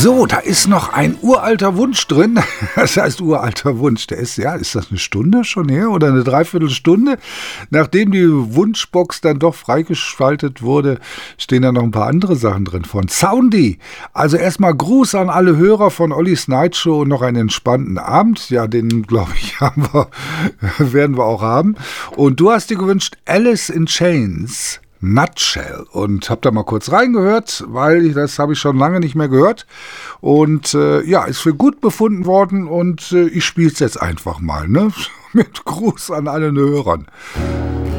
So, da ist noch ein uralter Wunsch drin. Das heißt uralter Wunsch. Der ist, ja, ist das eine Stunde schon her oder eine Dreiviertelstunde? Nachdem die Wunschbox dann doch freigeschaltet wurde, stehen da noch ein paar andere Sachen drin von Soundy. Also erstmal Gruß an alle Hörer von Ollis Night Show und noch einen entspannten Abend. Ja, den, glaube ich, werden wir auch haben. Und du hast dir gewünscht Alice in Chains. Nutshell, und hab da mal kurz reingehört, weil das habe ich schon lange nicht mehr gehört und ja, ist für gut befunden worden und ich spiele es jetzt einfach mal, ne? Mit Gruß an allen Hörern.